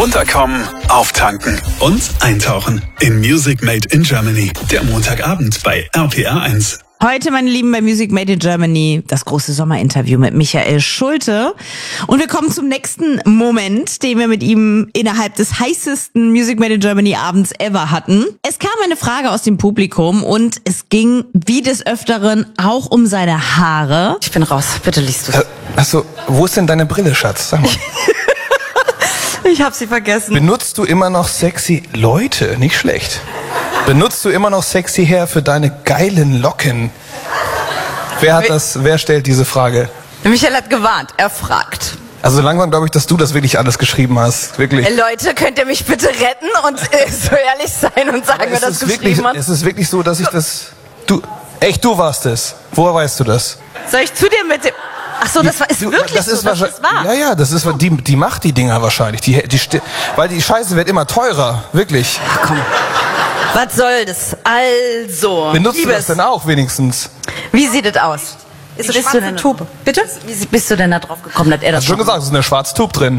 Runterkommen, auftanken und eintauchen in Music Made in Germany. Der Montagabend bei RPR 1. Heute, meine Lieben, bei Music Made in Germany, das große Sommerinterview mit Michael Schulte. Und wir kommen zum nächsten Moment, den wir mit ihm innerhalb des heißesten Music Made in Germany Abends ever hatten. Es kam eine Frage aus dem Publikum und es ging wie des Öfteren auch um seine Haare. Ich bin raus, bitte liest du. Achso, wo ist denn deine Brille, Schatz? Sag mal. Ich hab sie vergessen. Benutzt du immer noch sexy Leute? Nicht schlecht. Benutzt du immer noch sexy Hair für deine geilen Locken? Wer stellt diese Frage? Michael hat gewarnt, er fragt. Also langsam glaube ich, dass du das wirklich alles geschrieben hast. Wirklich. Leute, könnt ihr mich bitte retten und so ehrlich sein und sagen, wer das geschrieben hat? Es ist wirklich so, dass ich das... Du warst es. Woher weißt du das? Soll ich zu dir mit dem... Ach so, das ist wirklich das ist so, das ist wahr. Ja, das ist die macht die Dinger wahrscheinlich. Weil die Scheiße wird immer teurer, wirklich. Ach komm. Was soll das? Also, benutzt du das denn auch wenigstens? Wie sieht das aus? Ist eine schwarze Tube. Bitte? Wie bist du denn da drauf gekommen, dass er das... Hast schon gesagt, es ist eine schwarze Tube drin.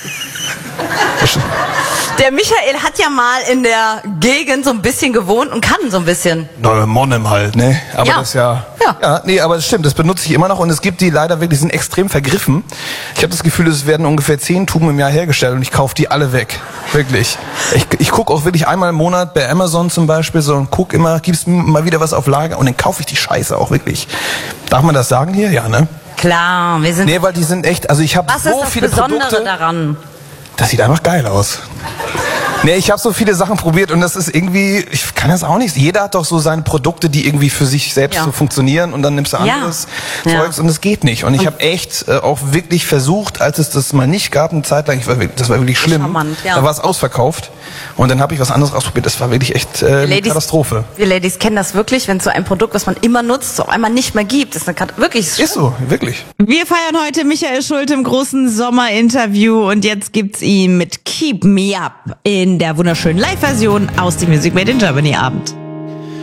Der Michael hat ja mal in der Gegend so ein bisschen gewohnt und kann so ein bisschen. Monnem halt, ne? Aber ja. Das ja. Nee, aber das stimmt, das benutze ich immer noch und es gibt die leider wirklich, die sind extrem vergriffen. Ich habe das Gefühl, es werden ungefähr 10 Tuben im Jahr hergestellt und ich kaufe die alle weg. Wirklich. Ich gucke auch wirklich einmal im Monat bei Amazon zum Beispiel so und guck immer, gibt's mal wieder was auf Lager und dann kaufe ich die Scheiße auch wirklich. Darf man das sagen hier? Ja, ne? Klar, wir sind... Nee, weil die sind echt, also ich habe so viele Produkte. Was ist das Besondere daran? Das sieht einfach geil aus. Nee, ich habe so viele Sachen probiert und das ist irgendwie, ich kann das auch nicht. Jeder hat doch so seine Produkte, die irgendwie für sich selbst so funktionieren und dann nimmst du anderes Zeugs und es geht nicht. Und ich habe echt auch wirklich versucht, als es das mal nicht gab, eine Zeit lang, das war wirklich schlimm, charmant, da war es ausverkauft und dann habe ich was anderes ausprobiert. Das war wirklich echt eine Katastrophe. Wir Ladies kennen das wirklich, wenn es so ein Produkt, was man immer nutzt, so auf einmal nicht mehr gibt. Das ist wirklich ist so, wirklich. Wir feiern heute Michael Schulte im großen Sommerinterview und jetzt gibt's ihn mit Keep Me Up in der wunderschönen Live-Version aus dem Music Made in Germany Abend.